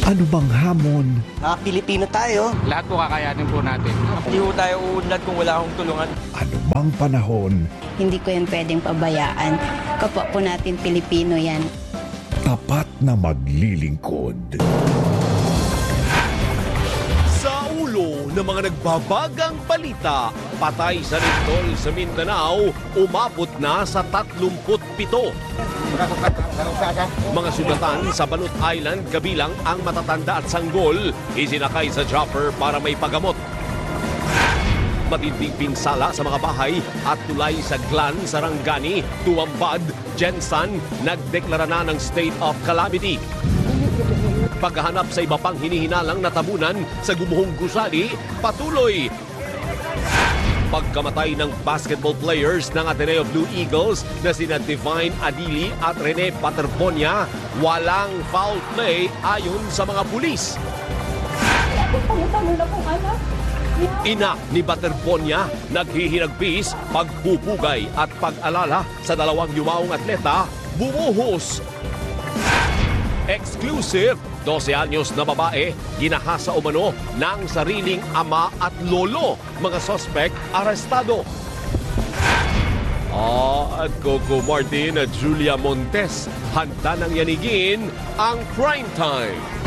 Ano bang hamon? Mga Pilipino tayo. Lahat po kakayanin po natin. Hindi po tayo uunlad kung wala akong tulungan. Ano bang panahon? Hindi ko yan pwedeng pabayaan. Kapwa po natin Pilipino yan. Tapat na maglilingkod. Sa ulo ng mga nagbabagang balita, patay sa lindol sa Mindanao, umabot na sa 37. Mga sugatan sa Balut Island kabilang ang matatanda at sanggol, isinakay sa chopper para may pagamot. Matinding pinsala sa mga bahay at tulay sa Glan, Sarangani, Tuambad, Jensan, nagdeklara na ng state of calamity. Paghahanap sa iba pang hinihinalang natabunan sa Gumuhong Gusali, patuloy. Pagkamatay ng basketball players ng Ateneo Blue Eagles na sina Divine Adili at Rene Paterbonia, walang foul play ayon sa mga pulis. Ina ni Paterbonia naghihinagpis, pagpupugay at pag-alala sa dalawang yumaong atleta, bumuhos. Exclusive, 12 anyos na babae, ginahasa umano ng sariling ama at lolo. Mga suspect, arestado. At Coco Martin at Julia Montes, handa nang yanigin ang prime time.